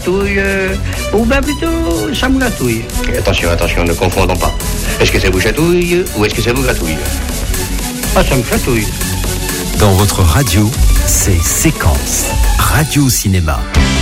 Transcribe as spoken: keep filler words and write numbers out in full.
chatouille, euh, ou bien plutôt ça me gratouille. Et attention, attention, ne confondons pas. Est-ce que ça vous chatouille ou est-ce que ça vous gratouille? Ah, ça me chatouille. Dans votre radio, c'est Séquence Radio Cinéma.